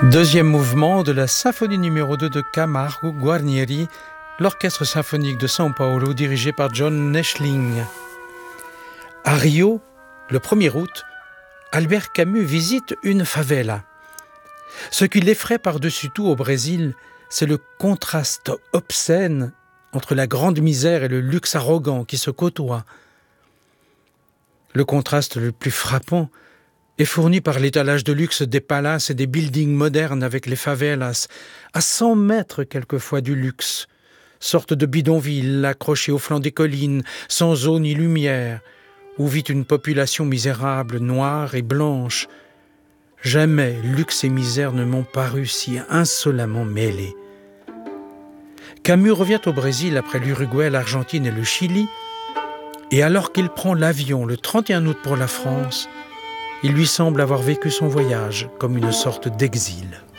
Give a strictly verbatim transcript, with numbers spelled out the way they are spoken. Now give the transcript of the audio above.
Deuxième mouvement de la symphonie numéro deux de Camargo Guarnieri, l'orchestre symphonique de São Paulo dirigé par John Neschling. À Rio, le premier août, Albert Camus visite une favela. Ce qui l'effraie par-dessus tout au Brésil, c'est le contraste obscène entre la grande misère et le luxe arrogant qui se côtoient. Le contraste le plus frappant est fourni par l'étalage de luxe des palaces et des buildings modernes avec les favelas, à cent mètres quelquefois du luxe, sorte de bidonville accrochée au flanc des collines, sans eau ni lumière, où vit une population misérable, noire et blanche. Jamais luxe et misère ne m'ont paru si insolemment mêlés. Camus revient au Brésil après l'Uruguay, l'Argentine et le Chili, et alors qu'il prend l'avion le trente et un août pour la France, il lui semble avoir vécu son voyage comme une sorte d'exil.